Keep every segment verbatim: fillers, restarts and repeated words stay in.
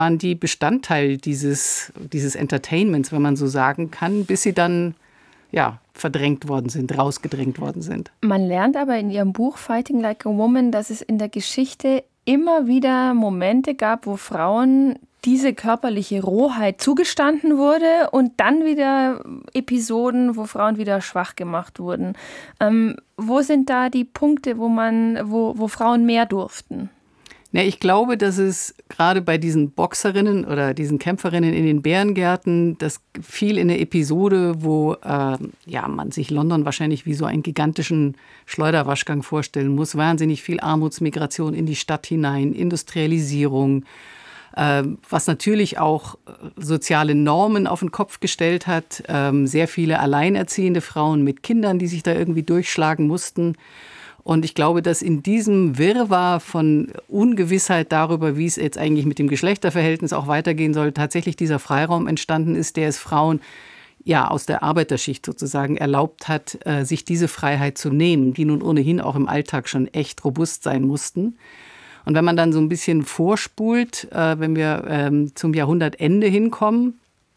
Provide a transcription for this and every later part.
waren die Bestandteil dieses, dieses Entertainments, wenn man so sagen kann, bis sie dann ja, verdrängt worden sind, rausgedrängt worden sind. Man lernt aber in Ihrem Buch Fighting Like a Woman, dass es in der Geschichte immer wieder Momente gab, wo Frauen diese körperliche Rohheit zugestanden wurde und dann wieder Episoden, wo Frauen wieder schwach gemacht wurden. Ähm, wo sind da die Punkte, wo man, wo, wo Frauen mehr durften? Ja, ich glaube, dass es gerade bei diesen Boxerinnen oder diesen Kämpferinnen in den Bärengärten, das fiel in eine Episode, wo äh, ja, man sich London wahrscheinlich wie so einen gigantischen Schleuderwaschgang vorstellen muss. Wahnsinnig viel Armutsmigration in die Stadt hinein, Industrialisierung, äh, was natürlich auch soziale Normen auf den Kopf gestellt hat. Äh, sehr viele alleinerziehende Frauen mit Kindern, die sich da irgendwie durchschlagen mussten. Und ich glaube, dass in diesem Wirrwarr von Ungewissheit darüber, wie es jetzt eigentlich mit dem Geschlechterverhältnis auch weitergehen soll, tatsächlich dieser Freiraum entstanden ist, der es Frauen ja aus der Arbeiterschicht sozusagen erlaubt hat, äh, sich diese Freiheit zu nehmen, die nun ohnehin auch im Alltag schon echt robust sein mussten. Und wenn man dann so ein bisschen vorspult, äh, wenn wir ähm, zum Jahrhundertende hinkommen,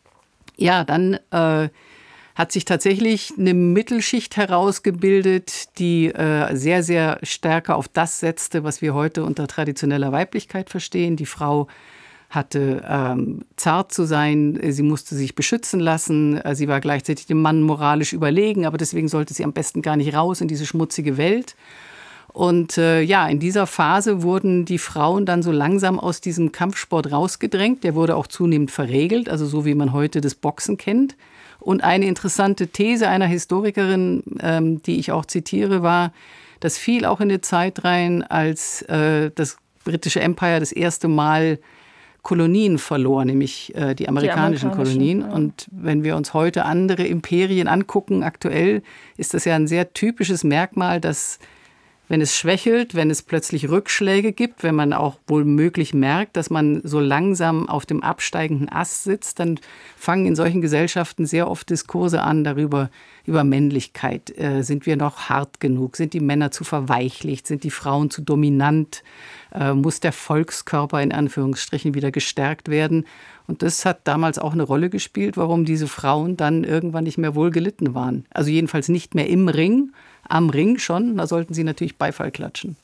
ja, dann äh, hat sich tatsächlich eine Mittelschicht herausgebildet, die äh, sehr, sehr stärker auf das setzte, was wir heute unter traditioneller Weiblichkeit verstehen. Die Frau hatte ähm, zart zu sein, sie musste sich beschützen lassen, sie war gleichzeitig dem Mann moralisch überlegen, aber deswegen sollte sie am besten gar nicht raus in diese schmutzige Welt. Und äh, ja, in dieser Phase wurden die Frauen dann so langsam aus diesem Kampfsport rausgedrängt. Der wurde auch zunehmend verregelt, also so wie man heute das Boxen kennt. Und eine interessante These einer Historikerin, ähm, die ich auch zitiere, war, das fiel auch in die Zeit rein, als äh, das britische Empire das erste Mal Kolonien verlor, nämlich äh, die amerikanischen, die amerikanischen Kolonien. Ja. Und wenn wir uns heute andere Imperien angucken, aktuell ist das ja ein sehr typisches Merkmal, dass wenn es schwächelt, wenn es plötzlich Rückschläge gibt, wenn man auch wohl möglich merkt, dass man so langsam auf dem absteigenden Ast sitzt, dann fangen in solchen Gesellschaften sehr oft Diskurse an darüber, über Männlichkeit. Äh, sind wir noch hart genug? Sind die Männer zu verweichlicht? Sind die Frauen zu dominant? Äh, muss der Volkskörper in Anführungsstrichen wieder gestärkt werden? Und das hat damals auch eine Rolle gespielt, warum diese Frauen dann irgendwann nicht mehr wohl gelitten waren. Also jedenfalls nicht mehr im Ring, am Ring schon, da sollten sie natürlich Beifall klatschen.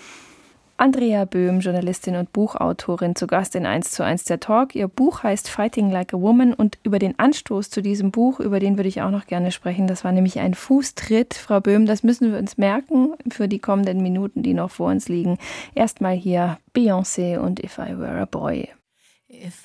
Andrea Böhm, Journalistin und Buchautorin, zu Gast in eins zu eins der Talk. Ihr Buch heißt Fighting Like a Woman und über den Anstoß zu diesem Buch, über den würde ich auch noch gerne sprechen. Das war nämlich ein Fußtritt, Frau Böhm, das müssen wir uns merken für die kommenden Minuten, die noch vor uns liegen. Erstmal hier Beyoncé und If I Were a Boy.